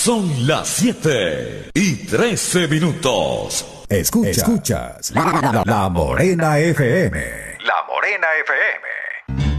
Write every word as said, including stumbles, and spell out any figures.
Son las siete y trece minutos. Escuchas, Escuchas la, la, la Morena F M. La Morena F M.